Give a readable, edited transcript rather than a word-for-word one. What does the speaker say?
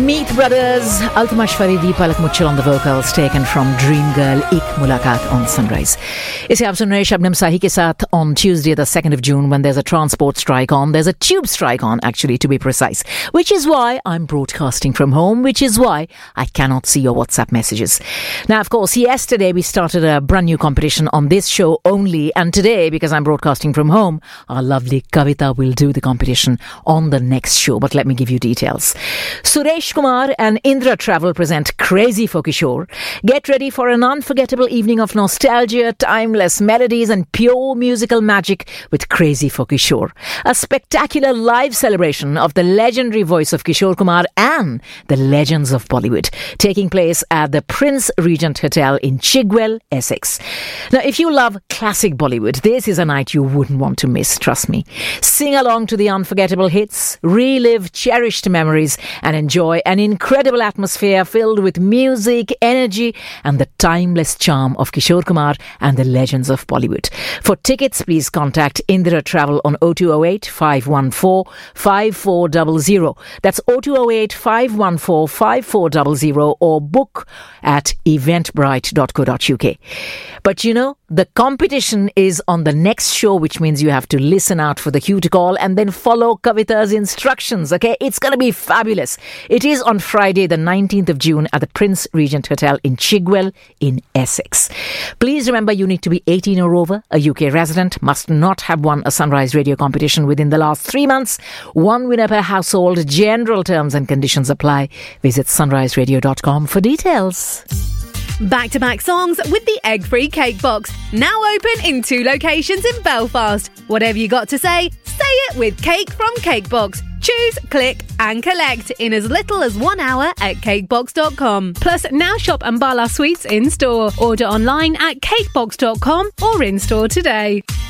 Meet Brothers, Altamash Faridi, Palak Muchal on the vocals, taken from Dream Girl, Ek Mulaqat on Sunrise. इसे आप सुन रहे हैं शबनम साही के साथ on Tuesday the 2nd of June when there's a transport strike on. There's a tube strike on, actually, to be precise. Which is why I'm broadcasting from home, which is why I cannot see your WhatsApp messages. Now, of course, yesterday we started a brand new competition on this show only, and today, because I'm broadcasting from home, our lovely Kavita will do the competition on the next show. But let me give you details. Suresh Kumar and Indra Travel present Crazy for Kishore. Get ready for an unforgettable evening of nostalgia, timeless melodies and pure musical magic with Crazy for Kishore. A spectacular live celebration of the legendary voice of Kishore Kumar and the legends of Bollywood, taking place at the Prince Regent Hotel in Chigwell, Essex. Now, if you love classic Bollywood, this is a night you wouldn't want to miss, trust me. Sing along to the unforgettable hits, relive cherished memories, and enjoy an incredible atmosphere filled with music, energy, and the timeless charm of Kishore Kumar and the legends of Bollywood. For tickets, please contact Indira Travel on 0208 514 5400. That's 0208 514 5400 or book at eventbrite.co.uk. But you know, the competition is on the next show, which means you have to listen out for the cue to call and then follow Kavita's instructions, okay? It's going to be fabulous. It is on Friday, the 19th of June at the Prince Regent Hotel in Chigwell in Essex. Please remember you need to be 18 or over, a UK resident, must not have won a Sunrise Radio competition within the last 3 months, one winner per household. General terms and conditions apply. Visit sunriseradio.com for details. Back-to-back songs with the egg-free cake box. Now open in 2 locations in Belfast. Whatever you got to say it with Cake from Cakebox. Choose, click and collect in as little as 1 hour at cakebox.com. Plus, now shop Ambala Sweets in-store. Order online at cakebox.com or in-store today.